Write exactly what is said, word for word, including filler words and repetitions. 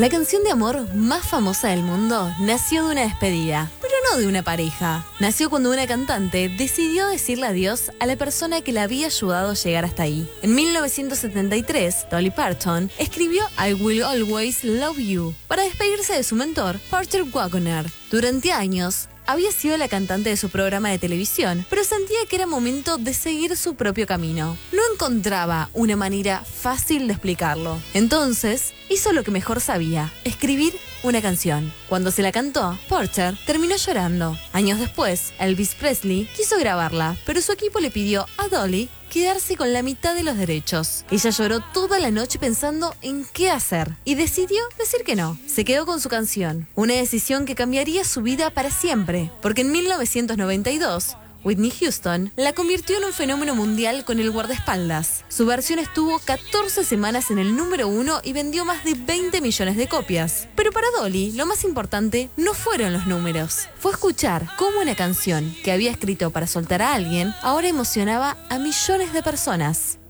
La canción de amor más famosa del mundo nació de una despedida, pero no de una pareja. Nació cuando una cantante decidió decirle adiós a la persona que la había ayudado a llegar hasta ahí. En mil novecientos setenta y tres, Dolly Parton escribió I Will Always Love You para despedirse de su mentor, Porter Wagoner. Durante años, había sido la cantante de su programa de televisión, pero sentía que era momento de seguir su propio camino. No encontraba una manera fácil de explicarlo. Entonces, hizo lo que mejor sabía, escribir una canción. Cuando se la cantó, Porter terminó llorando. Años después, Elvis Presley quiso grabarla, pero su equipo le pidió a Dolly quedarse con la mitad de los derechos. Ella lloró toda la noche pensando en qué hacer y decidió decir que no. Se quedó con su canción, una decisión que cambiaría su vida para siempre, porque en mil novecientos noventa y dos, Whitney Houston la convirtió en un fenómeno mundial con el guardaespaldas. Su versión estuvo catorce semanas en el número uno y vendió más de veinte millones de copias. Pero para Dolly, lo más importante no fueron los números. Fue escuchar cómo una canción que había escrito para soltar a alguien ahora emocionaba a millones de personas.